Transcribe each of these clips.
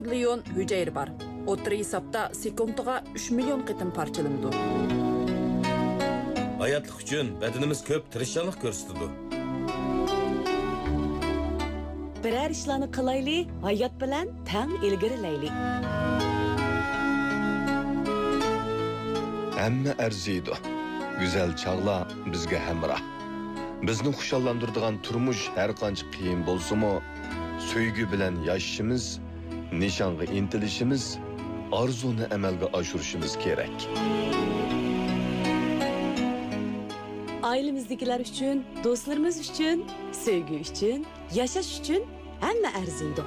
Milyon hücre var. O'tir hisobda sekundiga 3 million qitim parchalanadi. Hayatlık uchun badanimiz ko'p tirishchilik ko'rsatadi. Birer ishlarni qilayli, hayot bilan tang ilgarilayli. Hamma arziydi. Güzel çağlar bizga hamroh. Bizni xushallantiradigan turmush har qancha qiyin bo'lsa-mu, sevgi bilan yashashimiz, nishonga intilishimiz, arzuni amalga oshirishimiz kerak. Ailemizdekiler üçün, dostlarımız üçün, sevgi üçün, yaşaş üçün hamma arziydi.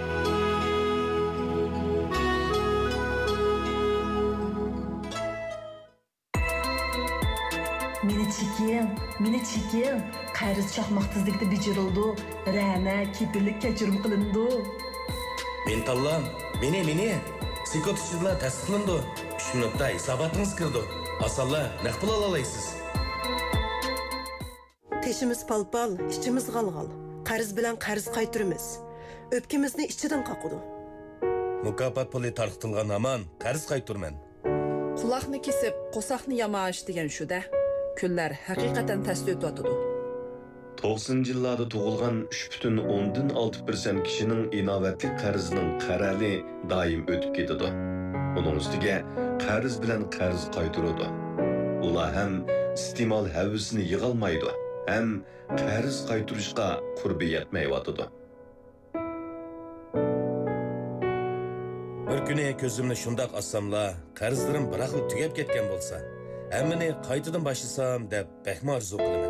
Meni çekin, qarz chaqmoq tezlikda bijirildi, rana, kepillik kechirim qilindi. Mentallan, meni sekund ichida tasdiqlandi. 3 minutda hisobotingiz kirdi. Asalla naq pul olaysiz. Teşimiz palpal, içimiz galgal. Qarz bilan qarz qaytırımız. Öpkimizni ichidan qaqıdı. Mukofot puli tarqatilgan aman qarz qayturman. Quloqni kesib, qo'saqni yamash degan shu-da. Kunlar haqiqatan tasli o'tadi. 90 yillarda tug'ilgan 3,6% kishining inovatli qarzining qarali doim o'tib ketadi. Uning ustiga qarz bilan qarz qaytiradi. Ular ham iste'mol havasini yig'olmaydi, ham qarz qaytirishga qurbi yetmayotadi. Bir kuni ko'zimni shundoq ossamla, qarzlarim biraqli tugab ketgan bo'lsa, hammani qaytadan boshlasam deb baxma orzu qilaman.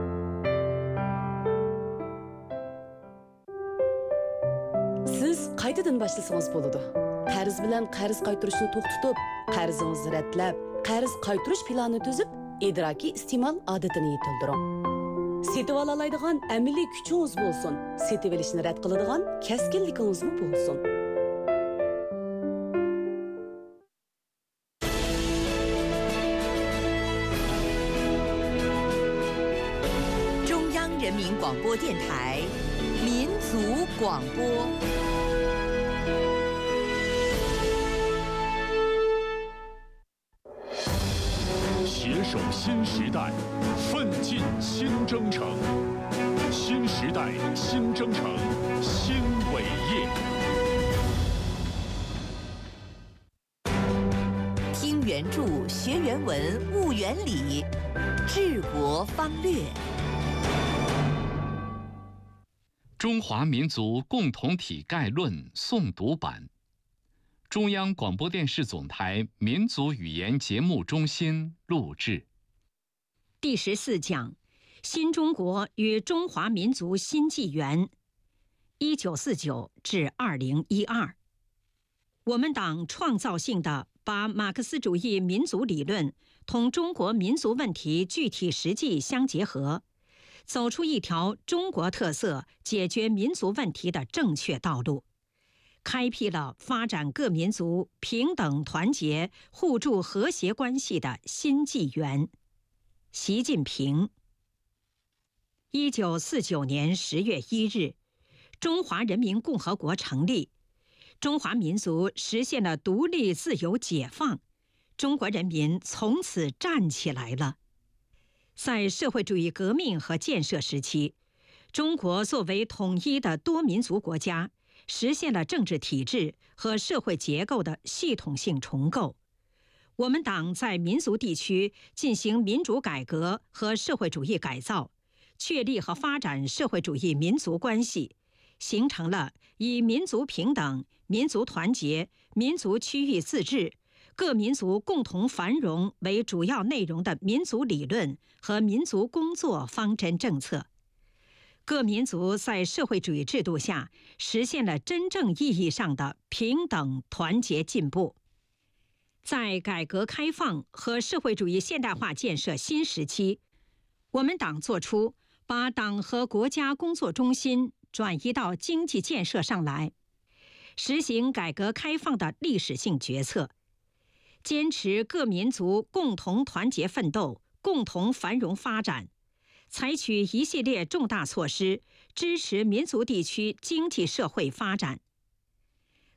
Siz qaytadan başlasanız bo'ladi. Qarz bilan qarz qaytirishni to'xtatib, qarzingizni ratlab, qarz qaytirish planini tuzib, idrokiy iste'mol odatini yetildiring. Setib olalaydigan amaliy kuchingiz bo'lsin, setib olishni rad qiladigan kaskinligingiz bo'lsin. 人民广播电台民族广播。 携手新时代，奋进新征程。新时代新征程，新伟业。 听原著，学原文，悟原理，治国方略。 中华民族共同体概论诵读版，中央广播电视总台民族语言节目中心录制。 第14讲：新中国与中华民族新纪元，1949至2012。我们党创造性地把马克思主义民族理论同中国民族问题具体实际相结合，走出一条中国特色解决民族问题的正确道路，开辟了发展各民族平等团结、互助和谐关系的新纪元。习近平。1949年10月1日，中华人民共和国成立，中华民族实现了独立自由解放，中国人民从此站起来了。在社会主义革命和建设时期，中国作为统一的多民族国家，实现了政治体制和社会结构的系统性重构。我们党在民族地区进行民主改革和社会主义改造，确立和发展社会主义民族关系，形成了以民族平等、民族团结、民族区域自治、各民族共同繁荣为主要内容的民族理论和民族工作方针政策。各民族在社会主义制度下实现了真正意义上的平等团结进步。在改革开放和社会主义现代化建设新时期，我们党作出把党和国家工作中心转移到经济建设上来，实行改革开放的历史性决策，坚持各民族共同团结奋斗、共同繁荣发展，采取一系列重大措施，支持民族地区经济社会发展。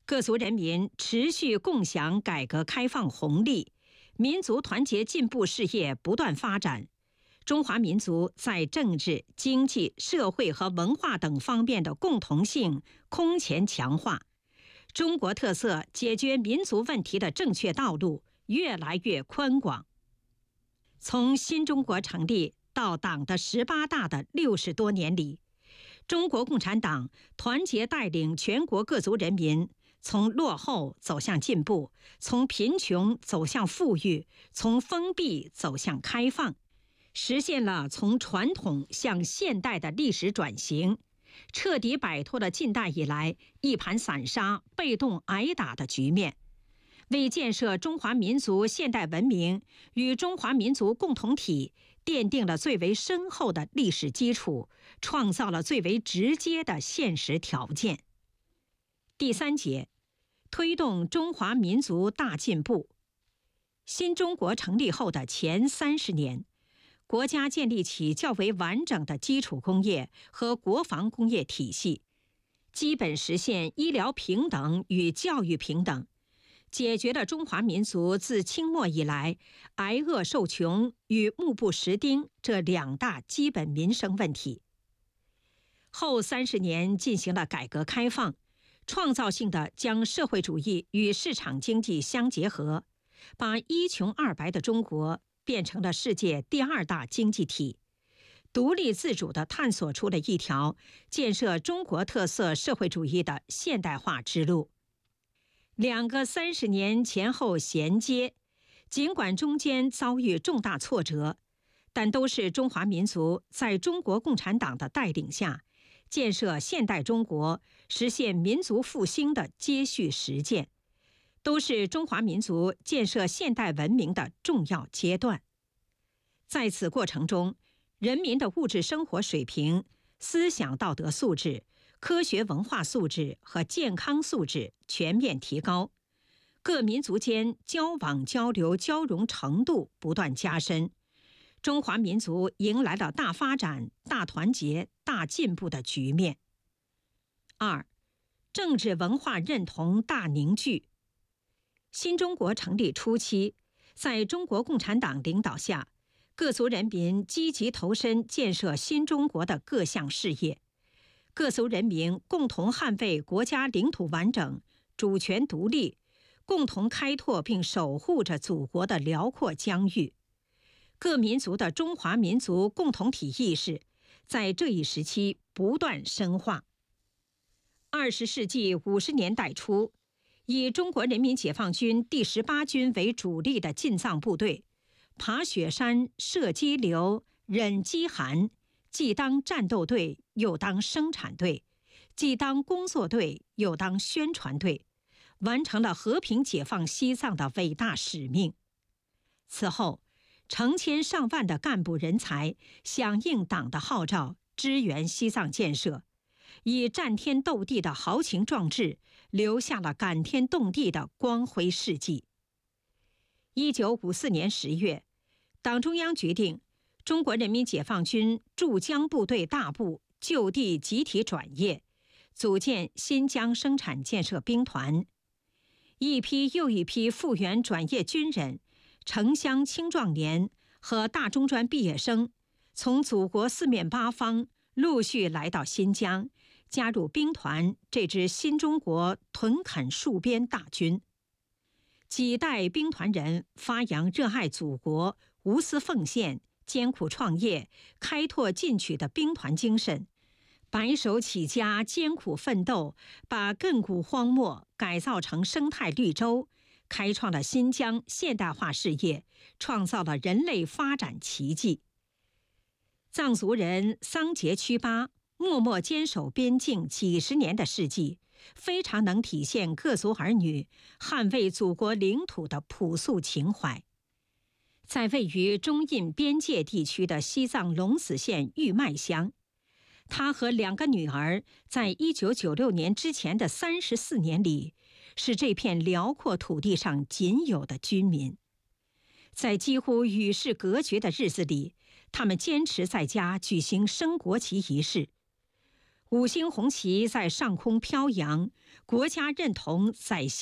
各族人民持续共享改革开放红利，民族团结进步事业不断发展，中华民族在政治、经济、社会和文化等方面的共同性空前强化，中国特色解决民族问题的正确道路越来越宽广。从新中国成立到党的18大的60多年里，中国共产党团结带领全国各族人民从落后走向进步，从贫穷走向富裕，从封闭走向开放，实现了从传统向现代的历史转型，彻底摆脱了近代以来一盘散沙、被动挨打的局面，为建设中华民族现代文明与中华民族共同体奠定了最为深厚的历史基础，创造了最为直接的现实条件。第3节，推动中华民族大进步。新中国成立后的前30年，国家建立起较为完整的基础工业和国防工业体系，基本实现医疗平等与教育平等，解决了中华民族自清末以来挨饿受穷与目不识丁这2大基本民生问题。后30年进行了改革开放，创造性地将社会主义与市场经济相结合，把一穷二白的中国变成了世界第2大经济体，独立自主地探索出了一条建设中国特色社会主义的现代化之路。2个30年前后衔接，尽管中间遭遇重大挫折，但都是中华民族在中国共产党的带领下，建设现代中国、实现民族复兴的接续实践，都是中华民族建设现代文明的重要阶段。在此过程中，人民的物质生活水平、思想道德素质、科学文化素质和健康素质全面提高，各民族间交往交流交融程度不断加深，中华民族迎来了大发展、大团结、大进步的局面。2. 政治文化认同大凝聚。新中国成立初期，在中国共产党领导下，各族人民积极投身建设新中国的各项事业，各族人民共同捍卫国家领土完整、主权独立，共同开拓并守护着祖国的辽阔疆域。各民族的中华民族共同体意识在这一时期不断深化。20世纪50年代初，以中国人民解放军第18军为主力的进藏部队，爬雪山、涉激流、忍饥寒，既当战斗队又当生产队，既当工作队又当宣传队，完成了和平解放西藏的伟大使命。此后，成千上万的干部人才响应党的号召，支援西藏建设，以战天斗地的豪情壮志，留下了感天动地的光辉事迹。1954年10月，党中央决定中国人民解放军驻疆部队大部就地集体转业，组建新疆生产建设兵团。一批又一批复员转业军人、城乡青壮年和大中专毕业生，从祖国四面八方陆续来到新疆，加入兵团这支新中国屯垦戍边大军。几代兵团人发扬热爱祖国、无私奉献、艰苦创业、开拓进取的兵团精神，白手起家、艰苦奋斗，把亘古荒漠改造成生态绿洲，开创了新疆现代化事业，创造了人类发展奇迹。藏族人桑杰曲巴默默坚守边境几十年的事迹，非常能体现各族儿女捍卫祖国领土的朴素情怀。在位于中印边界地区的西藏龙子县玉麦乡，他和2个女儿在1996年之前的34年里，是这片辽阔土地上仅有的军民。在几乎与世隔绝的日子里，他们坚持在家举行升国旗仪式。 5星红旗在上空飘扬，国家认同在心。